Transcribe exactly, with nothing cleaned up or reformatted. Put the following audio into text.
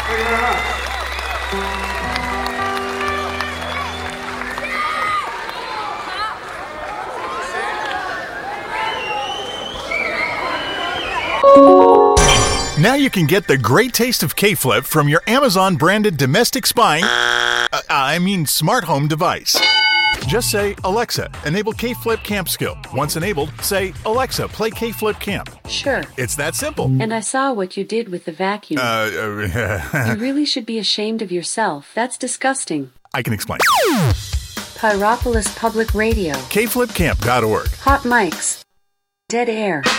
Thank you very much. Now you can get the great taste of K-Flip from your Amazon-branded domestic spying, uh, I mean smart home device. Just say, Alexa, enable K-Flip Camp Skill. Once enabled, say, Alexa, play K-Flip Camp. Sure. It's that simple. And I saw what you did with the vacuum. Uh, uh You really should be ashamed of yourself. That's disgusting. I can explain. Pyropolis Public Radio. K flip camp dot org. Hot mics. Dead air.